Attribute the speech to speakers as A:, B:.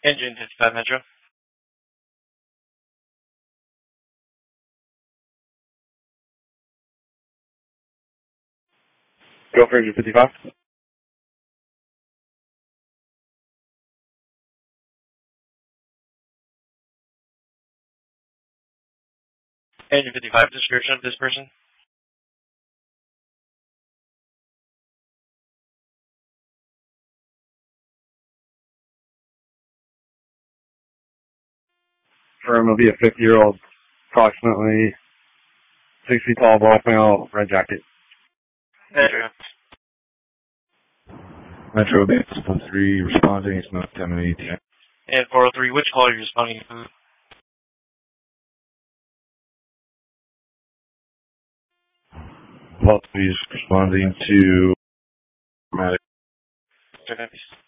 A: Engine 55 Metro. Go for engine 55. Engine 55, description of this person. Firm will be a 50-year-old, approximately 6 feet tall, black male, red jacket. Metro.
B: Metro Base 3 responding, it's not 10 minutes.
A: And 403, which call are you responding to?
B: Well, he's responding to...
A: Turn that piece.